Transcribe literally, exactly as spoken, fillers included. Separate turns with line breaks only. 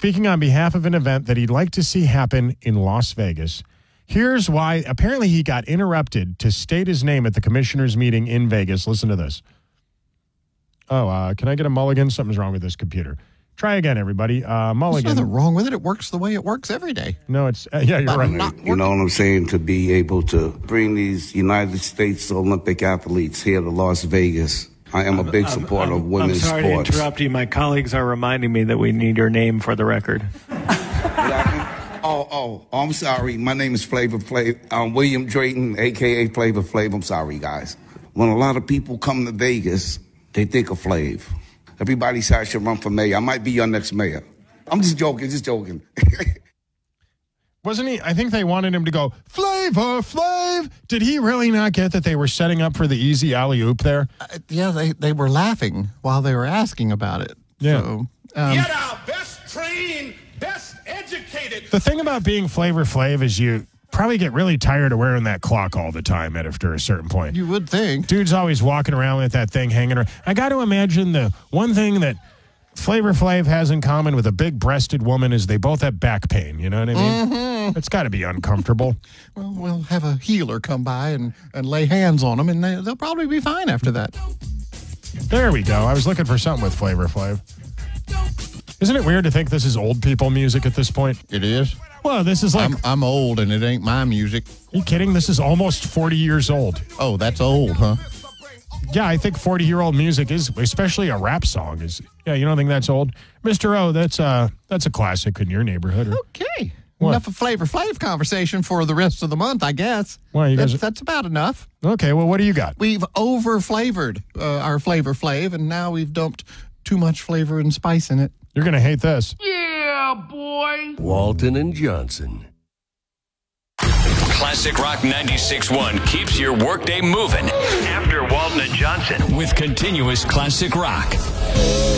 speaking on behalf of an event that he'd like to see happen in Las Vegas. Here's why. Apparently, he got interrupted to state his name at the commissioners' meeting in Vegas. Listen to this. Oh, uh, can I get a mulligan? Something's wrong with this computer. Try again, everybody. Uh, mulligan.
There's nothing wrong with it. It works the way it works every day.
No, it's, uh, yeah, you're right.
You know what I'm saying? To be able to bring these United States Olympic athletes here to Las Vegas. I am a big I'm, supporter
I'm,
of women's sports.
I'm sorry
sports.
to interrupt you. My colleagues are reminding me that we need your name for the record.
Oh, oh, oh, I'm sorry. My name is Flavor Flav. I'm William Drayton, a k a. Flavor Flav. I'm sorry, guys. When a lot of people come to Vegas, they think of Flav. Everybody says I should run for mayor. I might be your next mayor. I'm just joking, just joking.
Wasn't he? I think they wanted him to go, Flavor Flav. Did he really not get that they were setting up for the easy alley-oop there?
Uh, yeah, they, they were laughing while they were asking about it.
Yeah.
So, um,
Get our best trained, best educated.
The thing about being Flavor Flav is you probably get really tired of wearing that clock all the time after a certain point.
You would think.
Dude's always walking around with that thing hanging around. I got to imagine the one thing that Flavor Flav has in common with a big-breasted woman is they both have back pain. You know what I mean? Mm-hmm. It's got to be uncomfortable.
Well, we'll have a healer come by and, and lay hands on them, and they, they'll probably be fine after that.
There we go. I was looking for something with Flavor Flav. Isn't it weird to think this is old people music at this point?
It is.
Well, this is like...
I'm, I'm old, and it ain't my music.
Are you kidding? This is almost forty years old.
Oh, that's old, huh?
Yeah, I think forty-year-old music is, especially a rap song, is... Yeah, you don't think that's old? Mister O, that's, uh, that's a classic in your neyborhood. Or,
okay.
What?
Enough of Flavor Flav conversation for the rest of the month, I guess.
Well, you
that's,
guys...
that's about enough.
Okay, well, what do you got?
We've over-flavored uh, our Flavor Flav, and now we've dumped too much flavor and spice in it.
You're going to hate this.
Yeah, boy.
Walton and Johnson.
Classic Rock ninety-six point one keeps your workday moving. After Walton and Johnson with continuous classic rock.